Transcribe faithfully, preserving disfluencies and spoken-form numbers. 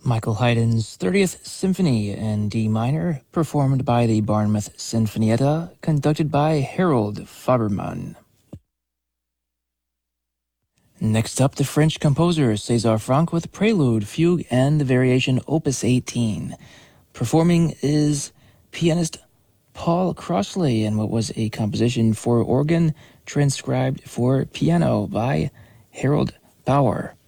Michael Haydn's thirtieth Symphony in D minor, performed by the Barnmouth Sinfonietta, conducted by Harold Fabermann. Next up, the French composer César Franck with Prelude, Fugue, and the Variation Opus eighteen. Performing is pianist Paul Crossley in what was a composition for organ transcribed for piano by Harold Bauer.